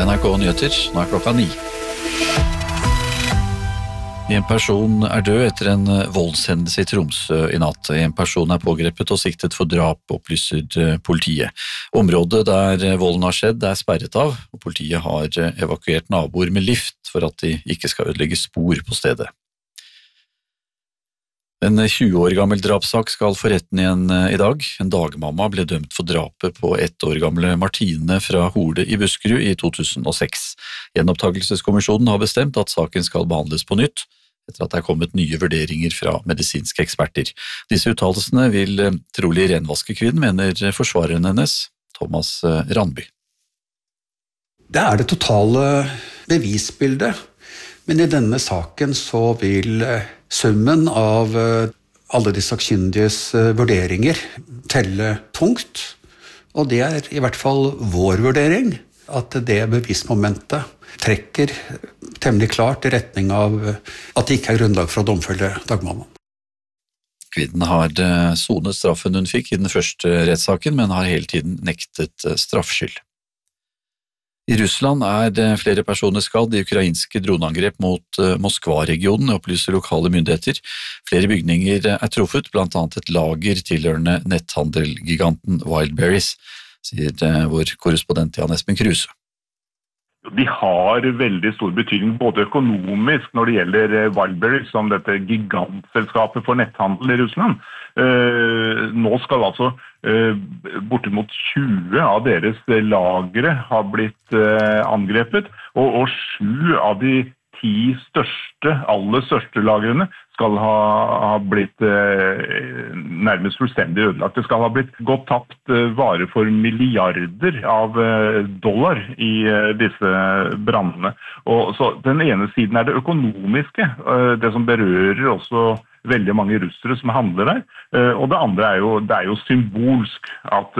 er NRK Nyheter, nå klokka 9. En person er død etter en voldshendelse i Tromsø i natt. En person er pågrepet og siktet for drap, opplyser politiet. Området der volden har skjedd er sperret av, og politiet har evakuert naboer med lift for at de ikke skal ødelegge spor på stedet. En 20 år gammel drapssak skal for retten igjen i dag. En dagmamma ble dømt for drapet på 1 år gamle Martine fra Hole i Buskerud i 2006. Gjenopptakelseskommisjonen har bestemt at saken skal behandles på nytt, etter at det er kommet nye vurderinger fra medisinske eksperter. Disse uttalelsene vil trolig renvaske kvinnen, mener forsvareren hennes, Thomas Randby. Det er det totale bevisbildet, men i denne saken så vil summen av alle de sakkyndiges vurderinger telle tungt, og det er i hvert fall vår vurdering, at det bevismomentet trekker temmelig klart i retning av at det ikke er grunnlag for å domfelle dagmammaen. Kvinnen har sonet straffen hun fikk i den første rettssaken, men har hele tiden nektet straffskyld. I Russland er flere personer skadd i ukrainske droneangrep mot Moskva-regionen, opplyser lokale myndigheter. Flere bygninger er truffet, blant annet et lager tilhørende netthandelgiganten Wildberries, sier vår korrespondent Jan Espen Kruse. De har veldig stor betydning, både økonomisk når det gjelder Wildberries, som dette gigantselskapet for netthandel i Russland. Nå skal altså bortimot 20 av deres lagre ha blitt angrepet, og 7 av de 10 aller største lagrene skal ha blitt nærmest fullstendig ødelagt. Det skal ha blitt gått tapt vare for milliarder av dollar i disse brandene. Og så den ene siden er det økonomiske, det som berører også veldig mange russere som handler der. Og det andre det er jo symbolsk at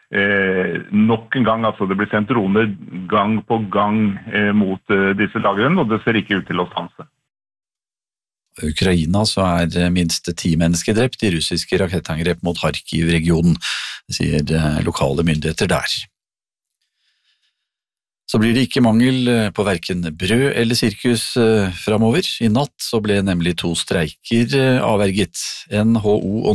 nok en gang, altså det blir sendt droner gang på gang mot disse lagrene, og det ser ikke ut til å stanse. I Ukraina så er minst 10 mennesker drept i russiske rakettangrep mot Kharkiv-regionen, sier lokale myndigheter der. Så blir det ikke mangel på hverken brød eller sirkus fremover. I natt så ble nemlig 2 streiker avverget. NHO og